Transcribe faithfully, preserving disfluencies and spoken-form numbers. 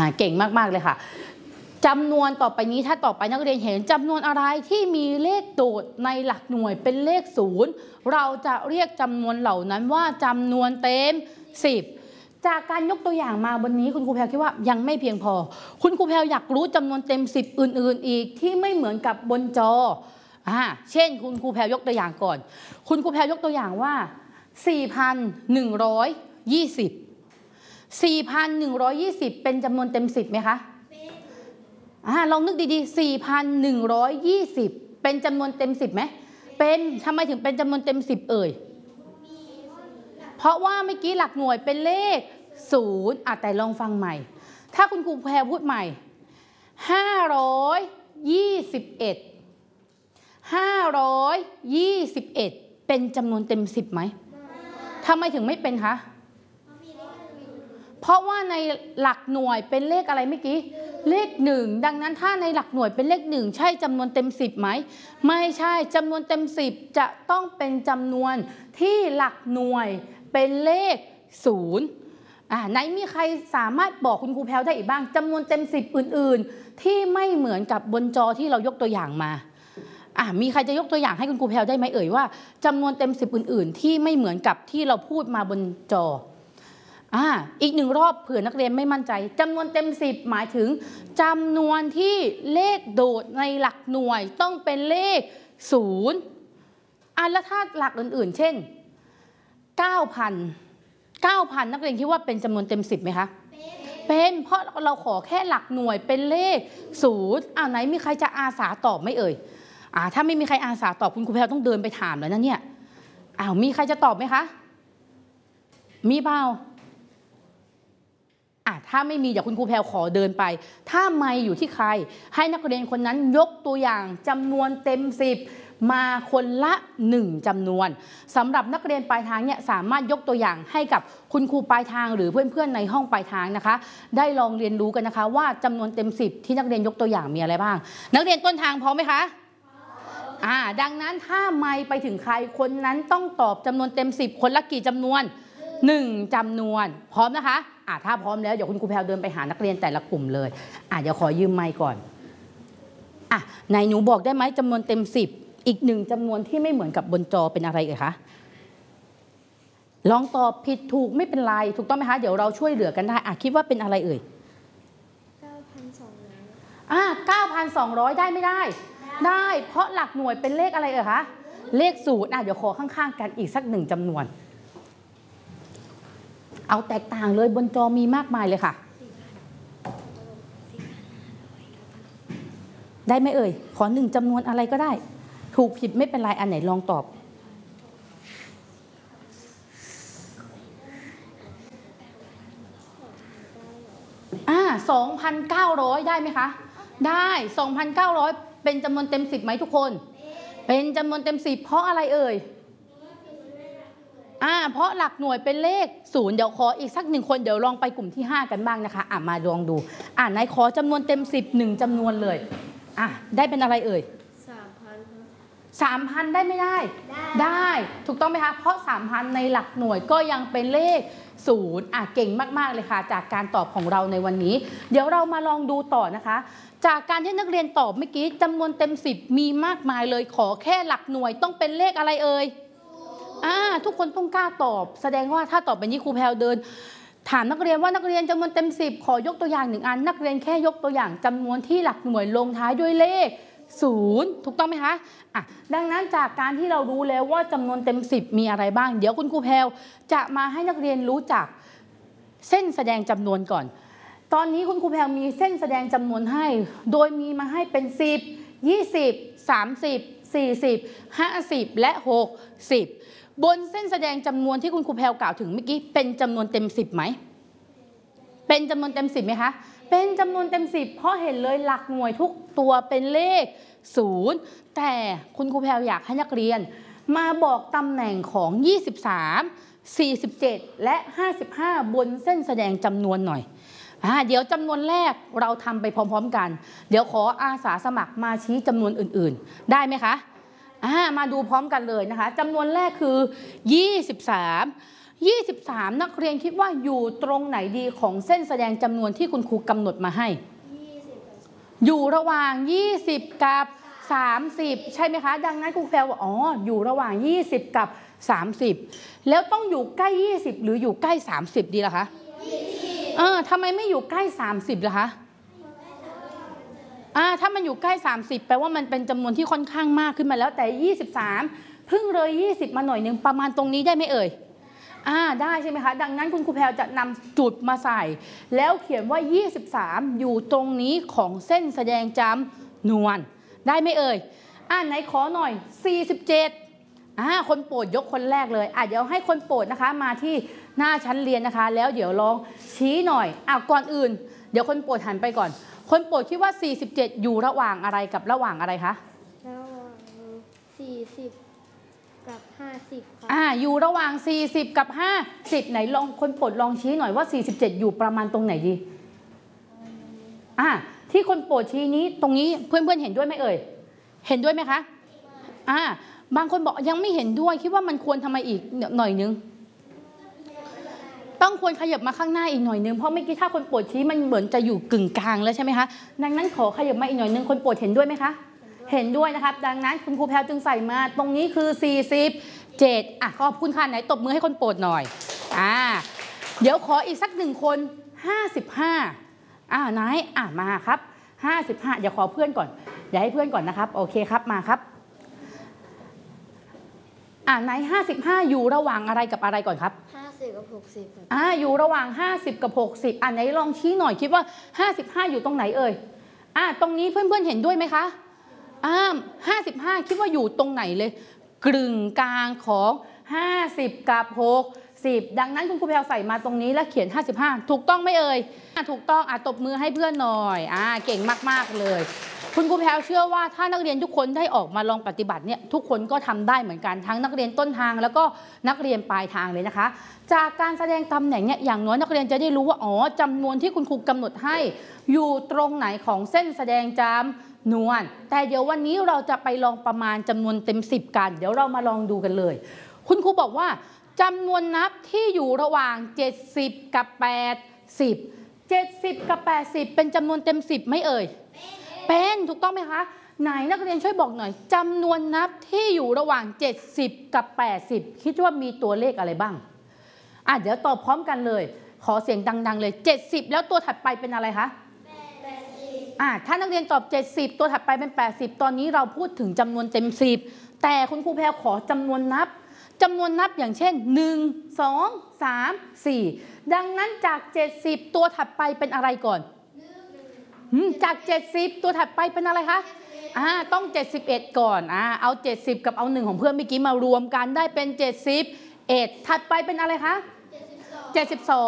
เก่งมากๆเลยค่ะจำนวนต่อไปนี้ถ้าต่อไปนักเรียนเห็นจำนวนอะไรที่มีเลขโดดในหลักหน่วยเป็นเลขศูนย์เราจะเรียกจำนวนเหล่านั้นว่าจำนวนเต็มสิบจากการยกตัวอย่างมาวันนี้คุณครูแพรคิดว่ายังไม่เพียงพอคุณครูแพรอยากรู้จำนวนเต็มสิบอื่นๆอีกที่ไม่เหมือนกับบนจออ่าเช่นคุณครูแพรยกตัวอย่างก่อนคุณครูแพรยกตัวอย่างว่า สี่พันหนึ่งร้อยยี่สิบ สี่พันหนึ่งร้อยยี่สิบ เป็นจำนวนเต็มสิบไหมคะอ่าลองนึกดีๆ สี่พันหนึ่งร้อยยี่สิบ เป็นจำนวนเต็มสิบไหมเป็นทำไมถึงเป็นจำนวนเต็มสิบเอ่ยเพราะว่าเมื่อกี้หลักหน่วยเป็นเลขศูนย์อ่ะแต่ลองฟังใหม่ถ้าคุณครูแพรพูดใหม่ห้าร้อยยี่สิบเอ็ด ห้าร้อยยี่สิบเอ็ดเป็นจำนวนเต็มสิบไหมทำไมถึงไม่เป็นคะเพราะว่าในหลักหน่วยเป็นเลขอะไรเมื่อกี้เลขหนึ่งดังนั้นถ้าในหลักหน่วยเป็นเลขหนึ่งใช่จำนวนเต็มสิบไหมไม่ใช่จำนวนเต็มสิบจะต้องเป็นจำนวนที่หลักหน่วยเป็นเลขศูนย์อ่าไหนมีใครสามารถบอกคุณครูแพรได้อีกบ้างจำนวนเต็มสิบอื่นๆที่ไม่เหมือนกับบนจอที่เรายกตัวอย่างมาอ่ามีใครจะยกตัวอย่างให้คุณครูแพรได้ไหมเอ่ยว่าจำนวนเต็มสิบอื่นๆที่ไม่เหมือนกับที่เราพูดมาบนจออ่าอีกหนึ่งรอบเผื่อนักเรียนไม่มั่นใจจำนวนเต็มสิบหมายถึงจำนวนที่เลขโดดในหลักหน่วยต้องเป็นเลขศูนย์อ่ะแล้วถ้าหลักอื่นๆเช่น เก้าพัน เก้าพัน นักเรียนคิดว่าเป็นจำนวนเต็มสิบไหมคะเป็นเพราะเราขอแค่หลักหน่วยเป็นเลขศูนย์อ่าไหนมีใครจะอาสาตอบไหมเอ่ยอ่าถ้าไม่มีใครอาสาตอบคุณครูแพรต้องเดินไปถามแล้วนะเนี่ยอ้าวมีใครจะตอบไหมคะมีเปล่าอ่ะถ้าไม่มีเดี๋ยวคุณครูแพรขอเดินไปถ้าไม่อยู่ที่ใครให้นักเรียนคนนั้นยกตัวอย่างจำนวนเต็มสิบมาคนละหนึ่งจำนวนสำหรับนักเรียนปลายทางเนี่ยสามารถยกตัวอย่างให้กับคุณครูปลายทางหรือเพื่อนๆในห้องปลายทางนะคะได้ลองเรียนรู้กันนะคะว่าจำนวนเต็มสิบที่นักเรียนยกตัวอย่างมีอะไรบ้างนักเรียนต้นทางพร้อมไหมคะอ่าดังนั้นถ้าไม่ไปถึงใครคนนั้นต้องตอบจำนวนเต็มสิบคนละกี่จำนวนหนึ่งจำนวนพร้อมนะคะอ่าถ้าพร้อมแล้วเดี๋ยวคุณครูแพรเดินไปหานักเรียนแต่ละกลุ่มเลยอ่าเดี๋ยวขอยืมไมค์ก่อนอ่ะไหนหนูบอกได้ไหมจำนวนเต็มสิบอีกหนึ่งจำนวนที่ไม่เหมือนกับบนจอเป็นอะไรเอ่ยคะลองตอบผิดถูกไม่เป็นไรถูกต้องไหมคะเดี๋ยวเราช่วยเหลือกันได้อ่ะคิดว่าเป็นอะไรเอ่ย เก้าพันสองร้อย อ่า เก้าพันสองร้อย ได้ไม่ได้ได้เพราะหลักหน่วยเป็นเลขอะไรเอ่ยคะเลขศูนย์อ่ะเดี๋ยวขอข้างๆกันอีกสักหนึ่งจำนวนเอาแตกต่างเลยบนจอมีมากมายเลยค่ะได้ไหมเอ่ยขอหนึ่งจำนวนอะไรก็ได้ถูกผิดไม่เป็นไรอันไหนลองตอบอ่า สองพันเก้าร้อย ได้ไหมคะได้ สองพันเก้าร้อย เป็นจำนวนเต็มสิบไหมทุกคนเป็นจำนวนเต็มสิบเพราะอะไรเอ่ยอ่าเพราะหลักหน่วยเป็นเลขศูนย์เดี๋ยวขออีกสักหนึ่งคนเดี๋ยวลองไปกลุ่มที่ห้ากันบ้างนะคะอ่ามาลองดูอ่าไหนขอจำนวนเต็มสิบหนึ่งจำนวนเลยอ่ะได้เป็นอะไรเอ่ยสามพัน สามพันได้ไม่ได้ได้ถูกต้องไหมคะเพราะ สามพัน ในหลักหน่วยก็ยังเป็นเลขศูนย์อ่ะเก่งมากๆเลยค่ะจากการตอบของเราในวันนี้เดี๋ยวเรามาลองดูต่อนะคะจากการที่นักเรียนตอบเมื่อกี้จำนวนเต็มสิบมีมากมายเลยขอแค่หลักหน่วยต้องเป็นเลขอะไรเอ่ยอ่าทุกคนต้องกล้าตอบแสดงว่าถ้าตอบแบบนี้ครูแพรเดินถามนักเรียนว่านักเรียนจำนวนเต็มสิบขอยกตัวอย่างหนึ่งอันนักเรียนแค่ยกตัวอย่างจำนวนที่หลักหน่วยลงท้ายด้วยเลขศูนย์ถูกต้องไหมคะอ่ะดังนั้นจากการที่เรารู้แล้วว่าจำนวนเต็มสิบมีอะไรบ้างเดี๋ยวคุณครูแพรจะมาให้นักเรียนรู้จักเส้นแสดงจำนวนก่อนตอนนี้คุณครูแพรมีเส้นแสดงจำนวนให้โดยมีมาให้เป็นสิบ ยี่สิบ สามสิบ สี่สิบ ห้าสิบและหกสิบบนเส้นแสดงจำนวนที่คุณครูแพรกล่าวถึงเมื่อกี้เป็นจำนวนเต็มสิบไหมเป็นจำนวนเต็มสิบไหมคะเป็นจำนวนเต็มสิบเพราะเห็นเลยหลักหน่วยทุกตัวเป็นเลขศูนย์แต่คุณครูแพรอยากให้นักเรียนมาบอกตำแหน่งของยี่สิบสาม สี่สิบเจ็ดและห้าสิบห้าบนเส้นแสดงจำนวนหน่อยอ่าเดี๋ยวจำนวนแรกเราทำไปพร้อมๆกันเดี๋ยวขออาสาสมัครมาชี้จำนวนอื่นๆได้ไหมคะอ่ามาดูพร้อมกันเลยนะคะจำนวนแรกคือยี่สิบสามยี่สิบสามนักเรียนคิดว่าอยู่ตรงไหนดีของเส้นแสดงจำนวนที่คุณครูกำหนดมาให้อยู่ระหว่างยี่สิบกับสามสิบใช่ไหมคะดังนั้นครูแพรว่าอ๋ออยู่ระหว่างยี่สิบกับสามสิบแล้วต้องอยู่ใกล้ยี่สิบหรืออยู่ใกล้สามสิบดีล่ะคะเออทำไมไม่อยู่ใกล้สามสิบล่ะคะอ่าถ้ามันอยู่ใกล้สามสิบแปลว่ามันเป็นจำนวนที่ค่อนข้างมากขึ้นมาแล้วแต่ยี่สิบสามเพิ่งเลยยี่สิบมาหน่อยนึงประมาณตรงนี้ได้ไหมเอ่ยอ่าได้ใช่ไหมคะดังนั้นคุณครูแพรจะนำจุดมาใส่แล้วเขียนว่ายี่สิบสามอยู่ตรงนี้ของเส้นแสดงจำนวนได้ไหมเอ่ยอ่าไหนขอหน่อยสี่สิบเจ็ดอ่าคนโปรดยกคนแรกเลยอ่ะเดี๋ยวให้คนโปรดนะคะมาที่หน้าชั้นเรียนนะคะแล้วเดี๋ยวลองชี้หน่อยอ่ะก่อนอื่นเดี๋ยวคนโปรดหันไปก่อนคนโปรดคิดว่าสี่สิบเจ็ดอยู่ระหว่างอะไรกับระหว่างอะไรคะระหว่างสี่สิบกับห้าสิบค่ะอ่าอยู่ระหว่างสี่สิบกับห้าสิบไหนลองคนโปรดลองชี้หน่อยว่าสี่สิบเจ็ดอยู่ประมาณตรงไหนดีอ่าที่คนโปรดชี้นี้ตรงนี้เพื่อนๆเห็นด้วยไหมเอ่ยเห็นด้วยไหมคะอ่าบางคนบอกยังไม่เห็นด้วยคิดว่ามันควรทำไมอีกหน่อยนึงต้องควรขยับมาข้างหน้าอีกหน่อยนึงเพราะเมื่อกี้ถ้าคนโปรดชี้มันเหมือนจะอยู่กึ่งกลางแล้วใช่ไหมคะดังนั้นขอขยับมาอีกหน่อยนึงคนโปรดเห็นด้วยไหมคะเห็นด้วยนะครับดังนั้นคุณครูแพรจึงใส่มาตรงนี้คือสี่สิบเจ็ดอ่ะขอบคุณค่ะไหนตบมือให้คนโปรดหน่อยอ่าเดี๋ยวขออีกสักหนึ่งคนห้าสิบห้าอ่าไหนอ่ะมาครับห้าสิบห้าเดี๋ยวขอเพื่อนก่อนเดี๋ยวให้เพื่อนก่อนนะครับโอเคครับมาครับอ่าไหนห้าสิบห้าอยู่ระหว่างอะไรกับอะไรก่อนครับห้าสิบกับหกสิบอ่าอยู่ระหว่างห้าสิบกับหกสิบอ่าไหนลองชี้หน่อยคิดว่าห้าสิบห้าอยู่ตรงไหนเอ่ยอ่าตรงนี้เพื่อนๆเห็นด้วยไหมคะอ่าห้าสิบห้าคิดว่าอยู่ตรงไหนเลยกึ่งกลางของห้าสิบกับหกสิบดังนั้นคุณครูแพรใส่มาตรงนี้แล้วเขียนห้าสิบห้าถูกต้องไหมเอ่ยถูกต้องอ่ะตบมือให้เพื่อนหน่อยอ่าเก่งมากๆเลยคุณครูแพรเชื่อว่าถ้านักเรียนทุกคนได้ออกมาลองปฏิบัติเนี่ยทุกคนก็ทำได้เหมือนกันทั้งนักเรียนต้นทางแล้วก็นักเรียนปลายทางเลยนะคะจากการแสดงตำแหน่งเนี่ยอย่างน้อยนักเรียนจะได้รู้ว่าอ๋อจำนวนที่คุณครูกำหนดให้อยู่ตรงไหนของเส้นแสดงจำนวนแต่เดี๋ยววันนี้เราจะไปลองประมาณจำนวนเต็มสิบกันเดี๋ยวเรามาลองดูกันเลยคุณครูบอกว่าจำนวนนับที่อยู่ระหว่างเจ็ดสิบกับแปดสิบ เจ็ดสิบกับแปดสิบเป็นจำนวนเต็มสิบไหมเอ่ยเป็นถูกต้องไหมคะไหนนักเรียนช่วยบอกหน่อยจำนวนนับที่อยู่ระหว่างเจ็ดสิบกับแปดสิบคิดว่ามีตัวเลขอะไรบ้างอ่ะเดี๋ยวตอบพร้อมกันเลยขอเสียงดังๆเลยเจ็ดสิบแล้วตัวถัดไปเป็นอะไรคะแปดสิบอ่ะถ้านักเรียนตอบเจ็ดสิบตัวถัดไปเป็นแปดสิบตอนนี้เราพูดถึงจำนวนเต็มสิบแต่คุณครูแพรขอจำนวนนับจำนวนนับอย่างเช่นหนึ่ง สอง สาม สี่ดังนั้นจากเจ็ดสิบตัวถัดไปเป็นอะไรก่อนจากเจ็ดสิบตัวถัดไปเป็นอะไรคะอ่าต้องเจ็ดสิบเอ็ดก่อนอ่าเอาเจ็ดสิบกับเอาหนึ่งของเพื่อนเมื่อกี้มารวมกันได้เป็นเจ็ดสิบเอ็ดถัดไปเป็นอะไรคะเจ็ดสิบสอง